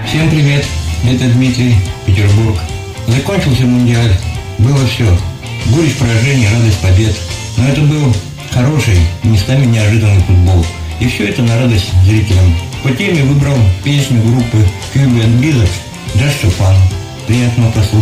Всем привет, это Дмитрий, Петербург. Закончился Мундиаль, было все. Горечь поражений, радость побед. Но это был хороший, местами неожиданный футбол. И все это на радость зрителям. По теме выбрал песню группы Cuban Beatles «Just for Fun». Приятного прослушивания.